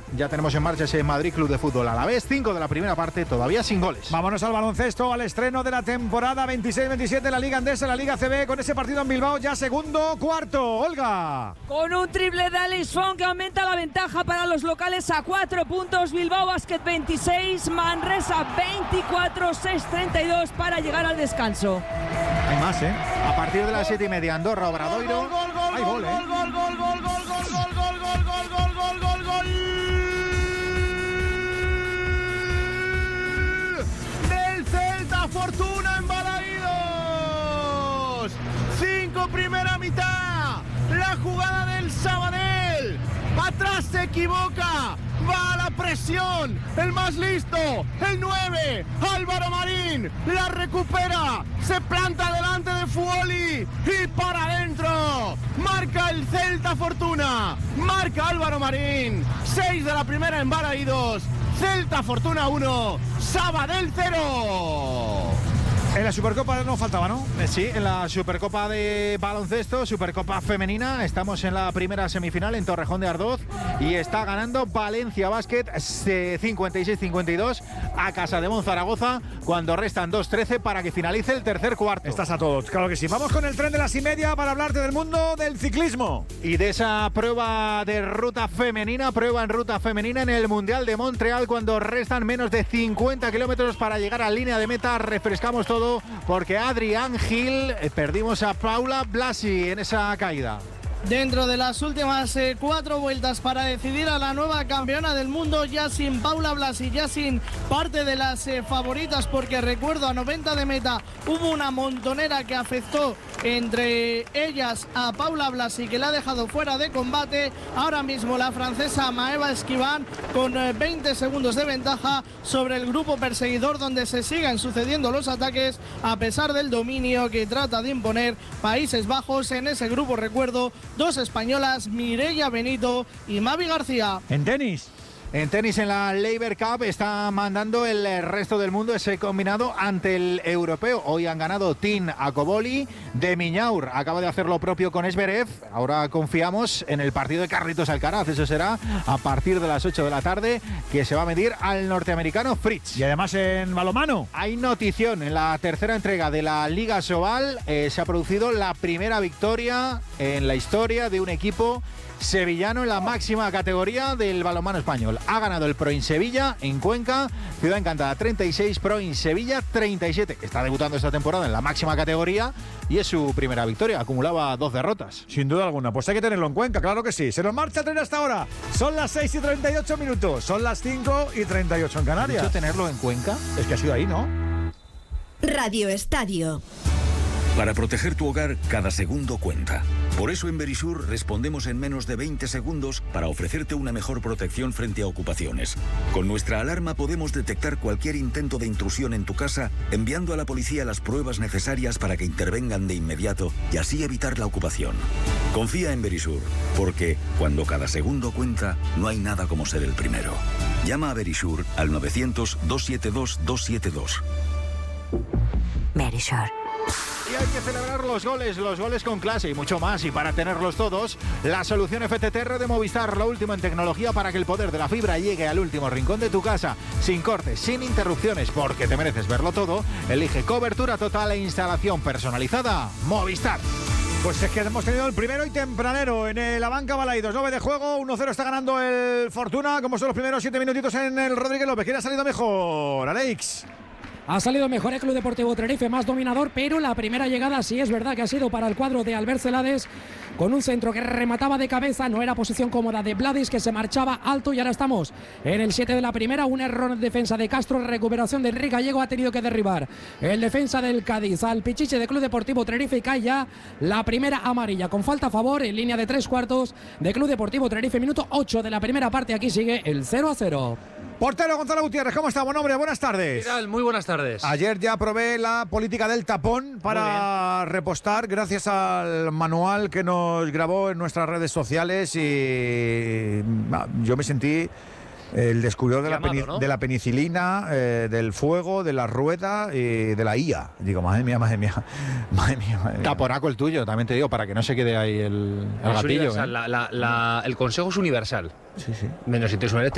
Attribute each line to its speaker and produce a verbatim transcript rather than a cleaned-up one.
Speaker 1: Ya tenemos en marcha ese Madrid Club de Fútbol Alavés, cinco de la primera parte, todavía sin goles.
Speaker 2: Vámonos al baloncesto, al estreno de la temporada veintiséis veintisiete en la Liga Andesa, en la Liga C B, con ese partido en Bilbao, ya segundo cuarto. Olga.
Speaker 3: Con un triple de Alex Fong que aumenta la ventaja para los locales a cuatro puntos. Bilbao Basket veintiséis, Manresa veinticuatro, seis treinta y dos para llegar al descanso.
Speaker 2: Hay más, ¿eh?
Speaker 1: A partir de las siete y media, Andorra, Obradoiro.
Speaker 4: Gol, gol, gol,
Speaker 1: hay
Speaker 4: gol,
Speaker 1: gol, ¿eh?
Speaker 4: gol, gol, gol, gol, gol, gol, gol, gol, gol, gol, gol, gol, gol, gol. Del Celta, Fortuna en Balaídos. Cinco primera mitad. La jugada del Sabadell. Atrás se equivoca. Va a la presión, el más listo, el nueve, Álvaro Marín, la recupera, se planta delante de Fuoli y para adentro, marca el Celta Fortuna, marca Álvaro Marín, seis de la primera en Balaídos, Celta Fortuna uno, Sabadell cero.
Speaker 2: En la Supercopa no faltaba, ¿no?
Speaker 1: Sí, en la Supercopa de baloncesto, Supercopa femenina, estamos en la primera semifinal en Torrejón de Ardoz y está ganando Valencia Basket cincuenta y seis cincuenta y dos a Casademón Zaragoza cuando restan dos trece para que finalice el tercer cuarto.
Speaker 2: Estás a todos, claro que sí. Vamos con el tren de las y media para hablarte del mundo del ciclismo.
Speaker 1: Y de esa prueba de ruta femenina, prueba en ruta femenina en el Mundial de Montreal cuando restan menos de cincuenta kilómetros para llegar a línea de meta. Refrescamos todo porque Adrián Gil, eh, perdimos a Paula Blasi en esa caída.
Speaker 5: Dentro de las últimas eh, cuatro vueltas para decidir a la nueva campeona del mundo, ya sin Paula Blasi, ya sin parte de las eh, favoritas, porque recuerdo a noventa de meta hubo una montonera que afectó entre ellas a Paula Blasi, que la ha dejado fuera de combate. Ahora mismo la francesa Maeva Esquiván con eh, veinte segundos de ventaja sobre el grupo perseguidor, donde se siguen sucediendo los ataques a pesar del dominio que trata de imponer Países Bajos. En ese grupo, recuerdo, dos españolas, Mireia Benito y Mavi García.
Speaker 2: En tenis.
Speaker 1: En tenis, en la Laver Cup, está mandando el resto del mundo ese combinado ante el europeo. Hoy han ganado Tin Acoboli, de Miñaur acaba de hacer lo propio con Esberev. Ahora confiamos en el partido de Carlitos Alcaraz. Eso será a partir de las ocho de la tarde, que se va a medir al norteamericano Fritz.
Speaker 2: Y además en balonmano
Speaker 1: hay notición. En la tercera entrega de la Liga Sobal eh, se ha producido la primera victoria en la historia de un equipo sevillano en la máxima categoría del balonmano español. Ha ganado el Proin Sevilla en Cuenca, Ciudad Encantada treinta y seis, Proin Sevilla treinta y siete. Está debutando esta temporada en la máxima categoría y es su primera victoria. Acumulaba dos derrotas.
Speaker 2: Sin duda alguna, pues hay que tenerlo en Cuenca, claro que sí. Se nos marcha el tren hasta ahora. Son las seis y treinta y ocho minutos, son las cinco y treinta y ocho en Canarias.
Speaker 1: ¿Has dicho tenerlo en Cuenca?
Speaker 2: Es que ha sido ahí, ¿no?
Speaker 6: Radio Estadio.
Speaker 7: Para proteger tu hogar, cada segundo cuenta. Por eso en Verisur respondemos en menos de veinte segundos para ofrecerte una mejor protección frente a ocupaciones. Con nuestra alarma podemos detectar cualquier intento de intrusión en tu casa, enviando a la policía las pruebas necesarias para que intervengan de inmediato y así evitar la ocupación. Confía en Verisur, porque cuando cada segundo cuenta, no hay nada como ser el primero. Llama a Verisur al novecientos, doscientos setenta y dos, doscientos setenta y dos.
Speaker 6: Verisur.
Speaker 1: Y hay que celebrar los goles, los goles con clase y mucho más. Y para tenerlos todos, la solución F T T R de Movistar, lo último en tecnología para que el poder de la fibra llegue al último rincón de tu casa, sin cortes, sin interrupciones, porque te mereces verlo todo. Elige cobertura total e instalación personalizada Movistar.
Speaker 2: Pues es que hemos tenido el primero y tempranero en la banca Balaídos. nueve de juego, uno cero está ganando el Fortuna. Como son los primeros siete minutitos en el Rodríguez López. ¿Quién ha salido mejor? Alex.
Speaker 8: Ha salido mejor el Club Deportivo Tenerife, más dominador, pero la primera llegada sí es verdad que ha sido para el cuadro de Albert Celades, con un centro que remataba de cabeza. No era posición cómoda de Vladis, que se marchaba alto, y ahora estamos en el siete de la primera. Un error en defensa de Castro, recuperación de Enrique Gallego, ha tenido que derribar el defensa del Cádiz al Pichiche de Club Deportivo Tenerife, y cae ya la primera amarilla con falta a favor en línea de tres cuartos de Club Deportivo Tenerife. Minuto ocho de la primera parte, aquí sigue el cero a cero.
Speaker 2: Portero Gonzalo Gutiérrez, ¿cómo está? Buen hombre, buenas tardes.
Speaker 9: ¿Qué tal? Muy buenas tardes.
Speaker 2: Ayer ya probé la política del tapón para repostar, gracias al manual que nos grabó en nuestras redes sociales, y yo me sentí el descubridor de,
Speaker 9: Llamado,
Speaker 2: la, peni-
Speaker 9: ¿no?
Speaker 2: de la penicilina, eh, del fuego, de la rueda y de la I A. Digo, madre mía, madre mía, madre mía. Madre mía.
Speaker 1: Taponaco el tuyo, también te digo, para que no se quede ahí el, el
Speaker 9: Es
Speaker 1: gatillo.
Speaker 9: universal,
Speaker 1: ¿eh?
Speaker 9: la- la- la- el consejo es universal.
Speaker 2: Sí, sí.
Speaker 9: Menos si tienes una